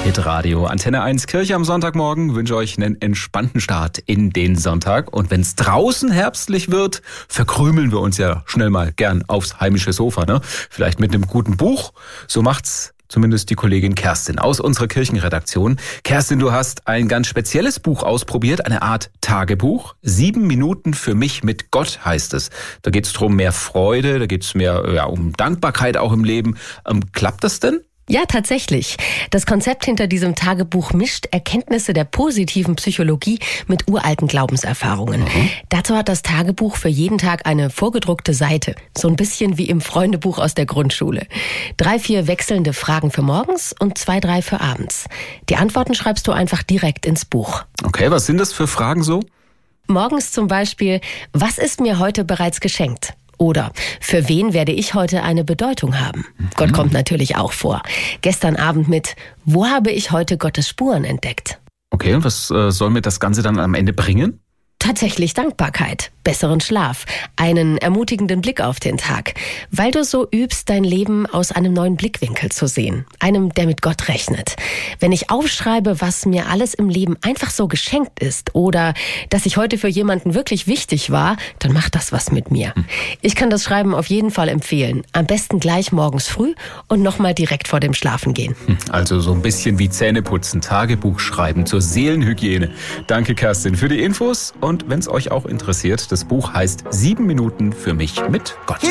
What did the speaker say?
Hitradio Antenne 1 Kirche am Sonntagmorgen wünsche euch einen entspannten Start in den Sonntag. Und wenn es draußen herbstlich wird, verkrümeln wir uns ja schnell mal gern aufs heimische Sofa, ne? Vielleicht mit einem guten Buch. So macht's zumindest die Kollegin Kerstin aus unserer Kirchenredaktion. Kerstin, du hast ein ganz spezielles Buch ausprobiert, eine Art Tagebuch. 7 Minuten für mich mit Gott heißt es. Da geht es darum, mehr Freude, da geht es mehr um Dankbarkeit auch im Leben. Klappt das denn? Ja, tatsächlich. Das Konzept hinter diesem Tagebuch mischt Erkenntnisse der positiven Psychologie mit uralten Glaubenserfahrungen. Dazu hat das Tagebuch für jeden Tag eine vorgedruckte Seite. So ein bisschen wie im Freundebuch aus der Grundschule. 3, 4 wechselnde Fragen für morgens und 2, 3 für abends. Die Antworten schreibst du einfach direkt ins Buch. Okay, was sind das für Fragen so? Morgens zum Beispiel, was ist mir heute bereits geschenkt? Oder für wen werde ich heute eine Bedeutung haben? Gott kommt natürlich auch vor. Gestern Abend mit, wo habe ich heute Gottes Spuren entdeckt? Okay, und was soll mir das Ganze dann am Ende bringen? Tatsächlich Dankbarkeit, besseren Schlaf, einen ermutigenden Blick auf den Tag, weil du so übst, dein Leben aus einem neuen Blickwinkel zu sehen, einem, der mit Gott rechnet. Wenn ich aufschreibe, was mir alles im Leben einfach so geschenkt ist oder dass ich heute für jemanden wirklich wichtig war, dann macht das was mit mir. Ich kann das Schreiben auf jeden Fall empfehlen. Am besten gleich morgens früh und nochmal direkt vor dem Schlafengehen. Also so ein bisschen wie Zähneputzen, Tagebuch schreiben zur Seelenhygiene. Danke, Kerstin, für die Infos. Und wenn es euch auch interessiert, das Buch heißt 7 Minuten für mich mit Gott.